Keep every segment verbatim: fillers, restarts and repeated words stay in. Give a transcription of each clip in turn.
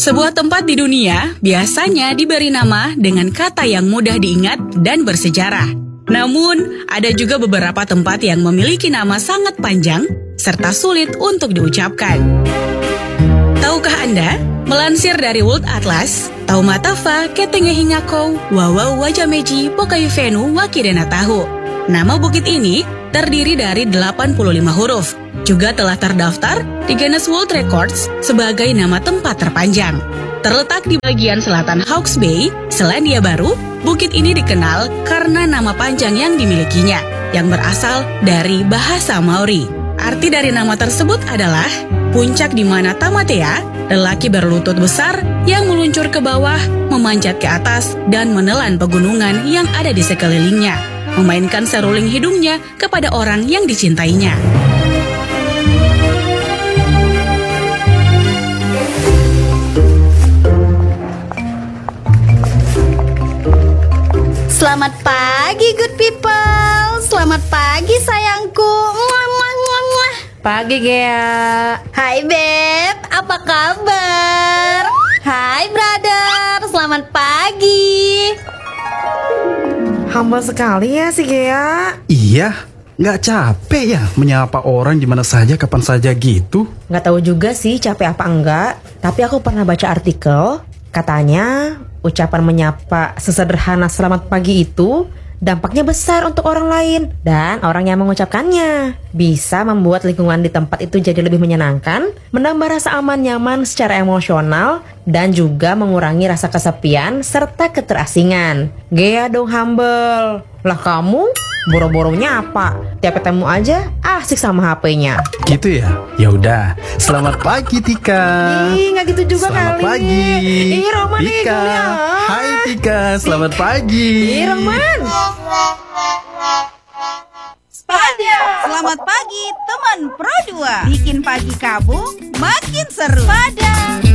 Sebuah tempat di dunia biasanya diberi nama dengan kata yang mudah diingat dan bersejarah. Namun, ada juga beberapa tempat yang memiliki nama sangat panjang serta sulit untuk diucapkan. Tahukah Anda? Melansir dari World Atlas, Taumatava Ketengehingako Wawau Wajameji Pokayufenu Wakidena Tahu. Nama bukit ini terdiri dari delapan puluh lima huruf. Juga telah terdaftar di Guinness World Records sebagai nama tempat terpanjang. Terletak di bagian selatan Hawke's Bay, Selandia Baru, bukit ini dikenal karena nama panjang yang dimilikinya, yang berasal dari bahasa Maori. Arti dari nama tersebut adalah puncak di mana Tamatea, lelaki berlutut besar yang meluncur ke bawah, memanjat ke atas, dan menelan pegunungan yang ada di sekelilingnya, memainkan seruling hidungnya kepada orang yang dicintainya. Selamat pagi, good people. Selamat pagi, sayangku. Muah, muah, muah, muah. Pagi, Gea. Hai, Beb. Apa kabar? Hai, brother. Selamat pagi. Humble sekali ya si Gea. Iya, nggak capek ya menyapa orang di mana saja, kapan saja gitu? Nggak tahu juga sih capek apa enggak. Tapi aku pernah baca artikel, katanya ucapan menyapa sesederhana selamat pagi itu dampaknya besar untuk orang lain dan orang yang mengucapkannya. Bisa membuat lingkungan di tempat itu jadi lebih menyenangkan, menambah rasa aman nyaman secara emosional, dan juga mengurangi rasa kesepian serta keterasingan. Gea dong humble. Lah kamu boro-boro nyapa, tiap ketemu aja asik sama H P-nya. Gitu ya? Ya udah. Selamat pagi Tika. Ih, nggak gitu juga selamat kali. Selamat pagi. Ih, Roman nih, Tika. kuliah. Hai Tika, selamat pagi. Ih, Roman. Spada. Selamat pagi teman Pro dua. Bikin pagi kamu makin seru. Spada.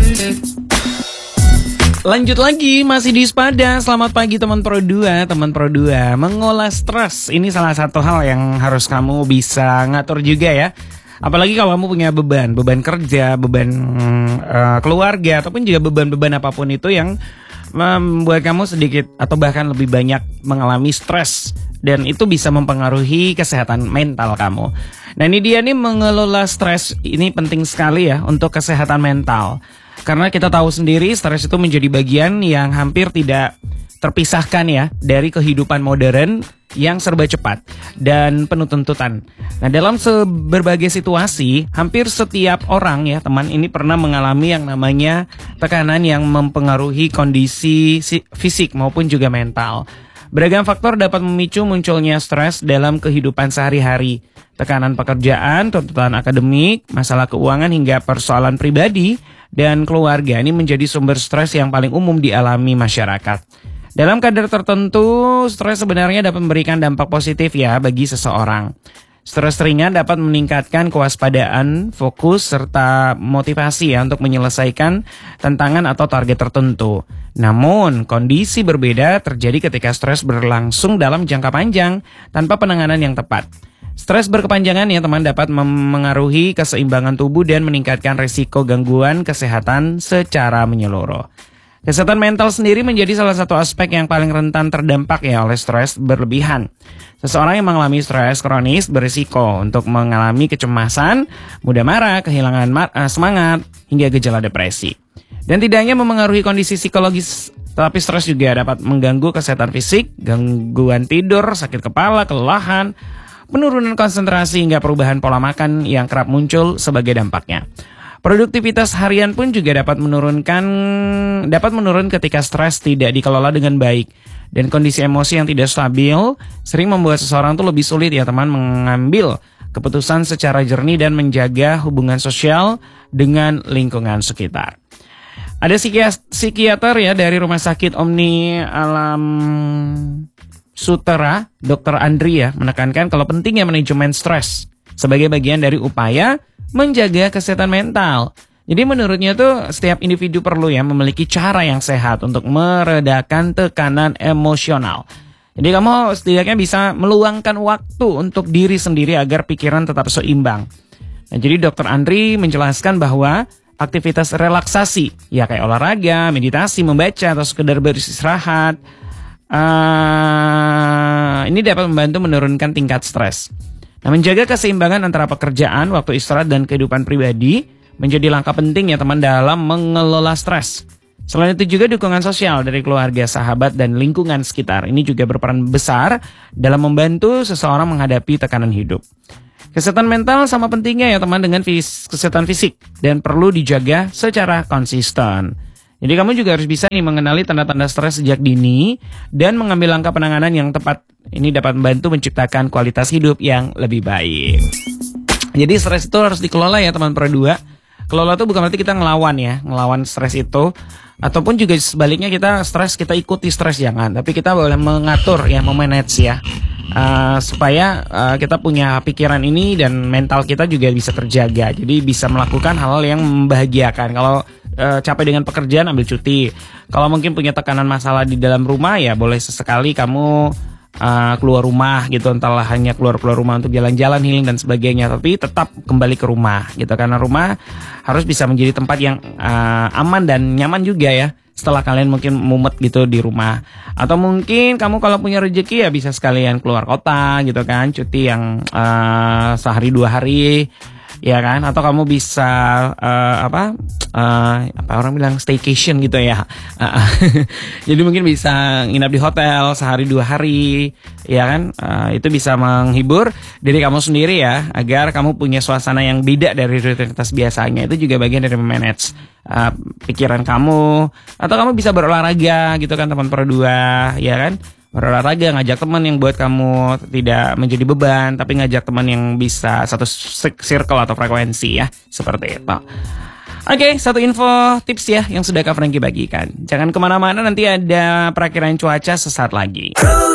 Lanjut lagi, masih di Spada. Selamat pagi teman Pro dua, teman Pro dua. Mengolah stres, ini salah satu hal yang harus kamu bisa ngatur juga ya. Apalagi kalau kamu punya beban, beban kerja, beban uh, keluarga, ataupun juga beban-beban apapun itu yang membuat kamu sedikit atau bahkan lebih banyak mengalami stres. Dan itu bisa mempengaruhi kesehatan mental kamu. Nah ini dia nih, mengelola stres ini penting sekali ya untuk kesehatan mental. Karena kita tahu sendiri stres itu menjadi bagian yang hampir tidak terpisahkan ya dari kehidupan modern yang serba cepat dan penuh tuntutan. Nah dalam berbagai situasi, hampir setiap orang ya teman ini pernah mengalami yang namanya tekanan yang mempengaruhi kondisi fisik maupun juga mental. Beragam faktor dapat memicu munculnya stres dalam kehidupan sehari-hari. Tekanan pekerjaan, tuntutan akademik, masalah keuangan hingga persoalan pribadi dan keluarga ini menjadi sumber stres yang paling umum dialami masyarakat. Dalam kadar tertentu, stres sebenarnya dapat memberikan dampak positif ya bagi seseorang. Stres ringan dapat meningkatkan kewaspadaan, fokus, serta motivasi ya untuk menyelesaikan tantangan atau target tertentu. Namun, kondisi berbeda terjadi ketika stres berlangsung dalam jangka panjang tanpa penanganan yang tepat. Stres berkepanjangan ya teman dapat memengaruhi keseimbangan tubuh dan meningkatkan risiko gangguan kesehatan secara menyeluruh. Kesehatan mental sendiri menjadi salah satu aspek yang paling rentan terdampak ya oleh stres berlebihan. Seseorang yang mengalami stres kronis berisiko untuk mengalami kecemasan, mudah marah, kehilangan semangat, hingga gejala depresi. Dan tidak hanya memengaruhi kondisi psikologis, tapi stres juga dapat mengganggu kesehatan fisik, gangguan tidur, sakit kepala, kelelahan, penurunan konsentrasi hingga perubahan pola makan yang kerap muncul sebagai dampaknya. Produktivitas harian pun juga dapat menurunkan dapat menurun ketika stres tidak dikelola dengan baik. Dan kondisi emosi yang tidak stabil sering membuat seseorang tuh lebih sulit ya teman mengambil keputusan secara jernih dan menjaga hubungan sosial dengan lingkungan sekitar. Ada psikiater ya dari Rumah Sakit Omni Alam Sutera, dokter Andri ya, menekankan kalau pentingnya manajemen stres sebagai bagian dari upaya menjaga kesehatan mental. Jadi menurutnya tuh setiap individu perlu ya memiliki cara yang sehat untuk meredakan tekanan emosional. Jadi kamu setidaknya bisa meluangkan waktu untuk diri sendiri agar pikiran tetap seimbang. Nah, jadi dokter Andri menjelaskan bahwa aktivitas relaksasi, ya kayak olahraga, meditasi, membaca, atau sekedar beristirahat. Uh, ini dapat membantu menurunkan tingkat stres. Nah, menjaga keseimbangan antara pekerjaan, waktu istirahat, dan kehidupan pribadi menjadi langkah penting ya teman dalam mengelola stres. Selain itu juga dukungan sosial dari keluarga, sahabat, dan lingkungan sekitar. Ini juga berperan besar dalam membantu seseorang menghadapi tekanan hidup. Kesehatan mental sama pentingnya ya teman dengan fis- kesehatan fisik dan perlu dijaga secara konsisten. Jadi kamu juga harus bisa nih mengenali tanda-tanda stres sejak dini dan mengambil langkah penanganan yang tepat. Ini dapat membantu menciptakan kualitas hidup yang lebih baik. Jadi stres itu harus dikelola ya teman Pro dua. Kelola itu bukan berarti kita ngelawan ya, ngelawan stres itu. Ataupun juga sebaliknya kita stres, kita ikuti stres, jangan. Tapi kita boleh mengatur ya, memanage ya. Uh, supaya uh, kita punya pikiran ini dan mental kita juga bisa terjaga. Jadi bisa melakukan hal-hal yang membahagiakan. Kalau uh, capek dengan pekerjaan, ambil cuti. Kalau mungkin punya tekanan masalah di dalam rumah, ya boleh sesekali kamu uh, keluar rumah gitu. Entahlah hanya keluar-keluar rumah untuk jalan-jalan, healing dan sebagainya. Tapi tetap kembali ke rumah gitu. Karena rumah harus bisa menjadi tempat yang uh, aman dan nyaman juga ya. Setelah kalian mungkin mumet gitu di rumah. Atau mungkin kamu kalau punya rezeki ya bisa sekalian keluar kota gitu kan. Cuti yang uh, sehari dua hari ya kan. Atau kamu bisa uh, apa uh, apa orang bilang staycation gitu ya. uh, Jadi mungkin bisa nginap di hotel sehari dua hari ya kan. uh, Itu bisa menghibur diri kamu sendiri ya, agar kamu punya suasana yang beda dari rutinitas biasanya. Itu juga bagian dari memanage uh, pikiran kamu. Atau kamu bisa berolahraga gitu kan teman Pro dua ya kan. Berolahraga, ngajak teman yang buat kamu tidak menjadi beban, tapi ngajak teman yang bisa satu circle atau frekuensi ya, seperti itu. Oke, satu info tips ya yang sudah Kak Frankie bagikan. Jangan kemana-mana, nanti ada perakiran cuaca sesaat lagi.